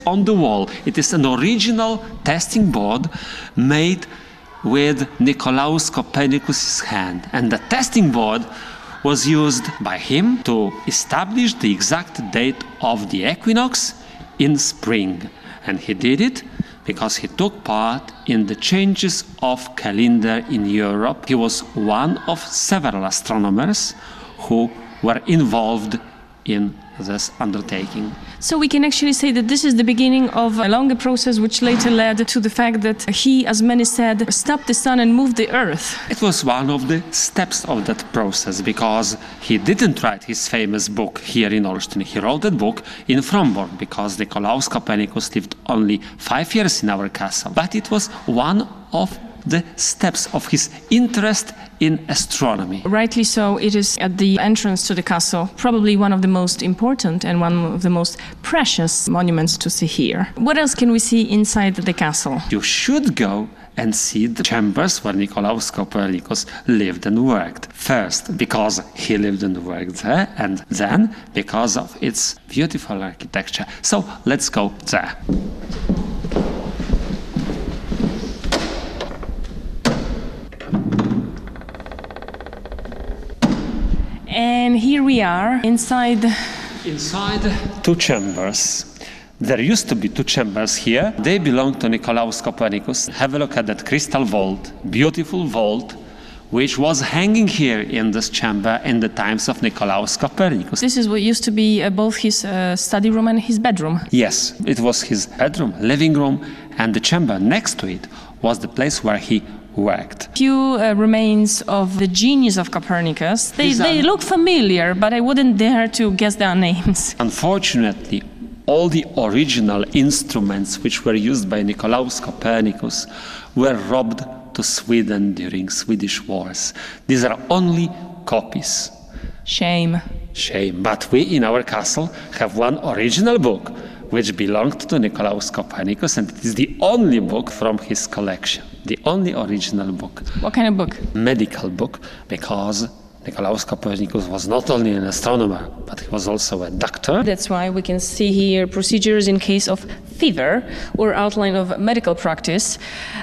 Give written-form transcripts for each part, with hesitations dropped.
On the wall, it is an original testing board made with Nicolaus Copernicus' hand. And the testing board was used by him to establish the exact date of the equinox in spring. And he did it because he took part in the changes of calendar in Europe. He was one of several astronomers who were involved in this undertaking. So we can actually say that this is the beginning of a longer process which later led to the fact that he, as many said, stopped the sun and moved the earth. It was one of the steps of that process because he didn't write his famous book here in Olsztyn. He wrote that book in Frombork because Nicolaus Copernicus lived only 5 years in our castle. But it was one of the steps of his interest in astronomy. Rightly so, it is at the entrance to the castle, probably one of the most important and one of the most precious monuments to see here. What else can we see inside the castle? You should go and see the chambers where Nicolaus Copernicus lived and worked. First, because he lived and worked there, and then because of its beautiful architecture. So let's go there. And here we are inside two chambers. There used to be two chambers here. They belong to Nicolaus Copernicus. Have a look at that crystal vault, beautiful vault, which was hanging here in this chamber in the times of Nicolaus Copernicus. This is what used to be both his study room and his bedroom. Yes, it was his bedroom, living room, and the chamber next to it was the place where he worked. Few remains of the genius of Copernicus. They look familiar, but I wouldn't dare to guess their names. Unfortunately, all the original instruments which were used by Nicolaus Copernicus were robbed to Sweden during Swedish wars. These are only copies. Shame. Shame. But we in our castle have one original book which belonged to Nicolaus Copernicus, and it is the only book from his collection. The only original book. What kind of book? Medical book, because Nicolaus Copernicus was not only an astronomer, but he was also a doctor. That's why we can see here procedures in case of fever or outline of medical practice.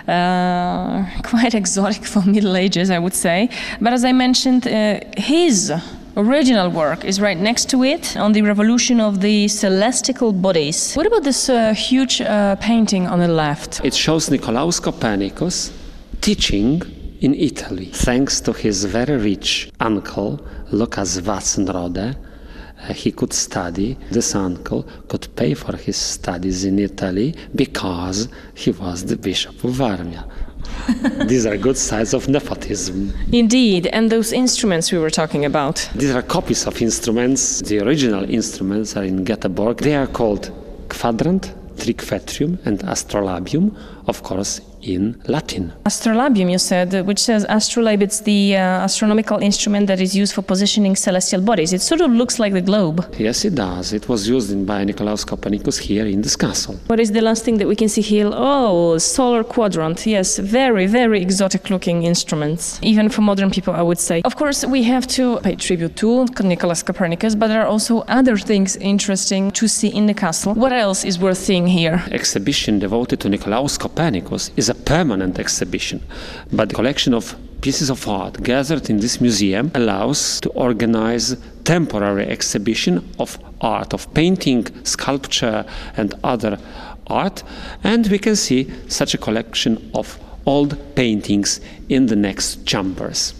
Quite exotic for Middle Ages, I would say. But as I mentioned, his original work is right next to it on the revolution of the celestial bodies. What about this huge painting on the left? It shows Nicolaus Copernicus teaching in Italy. Thanks to his very rich uncle, Lucas Watzenrode, he could study. This uncle could pay for his studies in Italy because he was the Bishop of Varmia. These are good signs of nepotism. Indeed, and those instruments we were talking about. These are copies of instruments. The original instruments are in Göteborg. They are called quadrant, triquetrium and astrolabium, of course in Latin. Astrolabium, you said, which says astrolabe, it's the astronomical instrument that is used for positioning celestial bodies. It sort of looks like the globe. Yes, it does. It was used by Nicolaus Copernicus here in this castle. What is the last thing that we can see here? Oh, solar quadrant. Yes, very, very exotic looking instruments. Even for modern people, I would say. Of course, we have to pay tribute to Nicolaus Copernicus, but there are also other things interesting to see in the castle. What else is worth seeing here? Exhibition devoted to Nicolaus Copernicus is a permanent exhibition, but the collection of pieces of art gathered in this museum allows to organize temporary exhibition of art, of painting, sculpture and other art, and we can see such a collection of old paintings in the next chambers.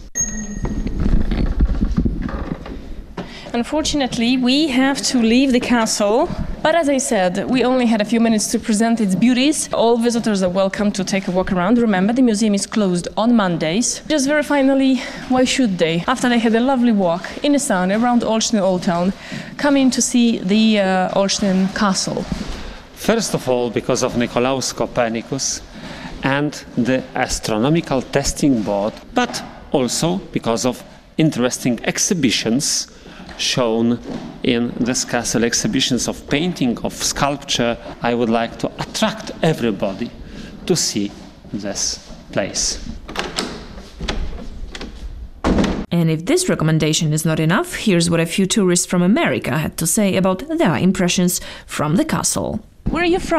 Unfortunately, we have to leave the castle, but as I said, we only had a few minutes to present its beauties. All visitors are welcome to take a walk around. Remember, the museum is closed on Mondays. Just very finally, why should they? After they had a lovely walk in the sun around Olsztyn Old Town, come in to see the Olsztyn Castle. First of all, because of Nicolaus Copernicus and the astronomical testing board, but also because of interesting exhibitions shown in this castle, exhibitions of painting, of sculpture. I would like to attract everybody to see this place. And if this recommendation is not enough, here's what a few tourists from America had to say about their impressions from the castle. Where are you from?